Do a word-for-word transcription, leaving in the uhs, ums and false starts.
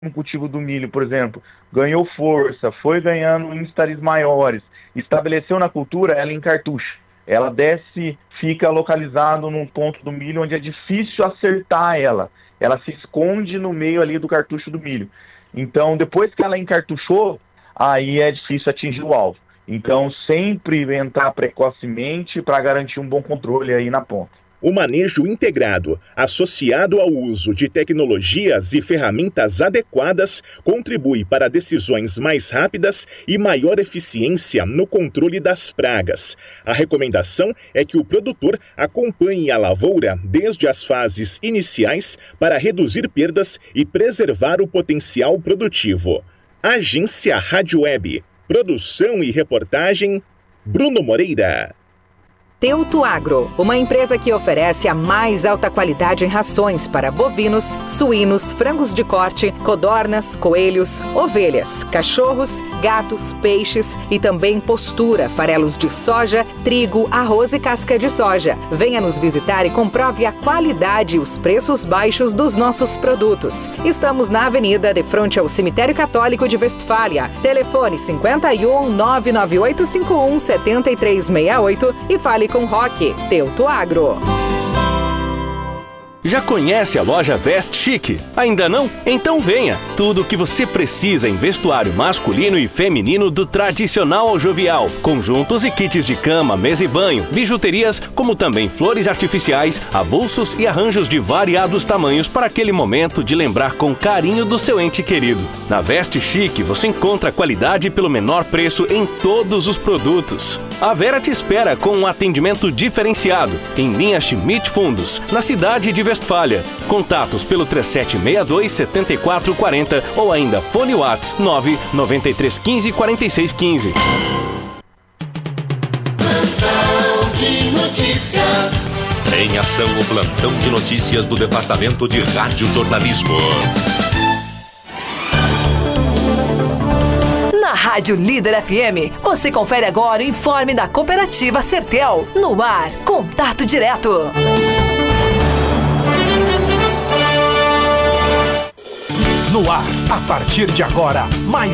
no cultivo do milho, por exemplo, ganhou força, foi ganhando instares maiores, estabeleceu na cultura, ela encartucha. Ela desce, fica localizado num ponto do milho onde é difícil acertar ela. Ela se esconde no meio ali do cartucho do milho. Então, depois que ela encartuchou, aí é difícil atingir o alvo. Então, sempre entrar precocemente para garantir um bom controle aí na ponta. O manejo integrado, associado ao uso de tecnologias e ferramentas adequadas, contribui para decisões mais rápidas e maior eficiência no controle das pragas. A recomendação é que o produtor acompanhe a lavoura desde as fases iniciais para reduzir perdas e preservar o potencial produtivo. Agência Rádio Web. Produção e reportagem, Bruno Moreira. Teuto Agro, uma empresa que oferece a mais alta qualidade em rações para bovinos, suínos, frangos de corte, codornas, coelhos, ovelhas, cachorros, gatos, peixes e também postura, farelos de soja, trigo, arroz e casca de soja. Venha nos visitar e comprove a qualidade e os preços baixos dos nossos produtos. Estamos na avenida de frente ao Cemitério Católico de Westfália. Telefone cinquenta e um, nove nove oito cinco um, sete três seis oito e fale com Roque. Teuto Agro. Já conhece a loja Vest Chic? Ainda não? Então venha! Tudo o que você precisa em vestuário masculino e feminino do tradicional ao jovial. Conjuntos e kits de cama, mesa e banho, bijuterias, como também flores artificiais, avulsos e arranjos de variados tamanhos para aquele momento de lembrar com carinho do seu ente querido. Na Vest Chic você encontra qualidade pelo menor preço em todos os produtos. A Vera te espera com um atendimento diferenciado em linha Schmidt Fundos, na cidade de Westfália. Contatos pelo trinta e sete sessenta e dois, setenta e quatro quarenta ou ainda fone WhatsApp nove nove três um cinco, quatro seis um cinco. Plantão de notícias. Em ação, o plantão de notícias do Departamento de Rádio Jornalismo. Na Rádio Líder F M, você confere agora o informe da Cooperativa Sertel. No ar, contato direto. No ar, a partir de agora, mais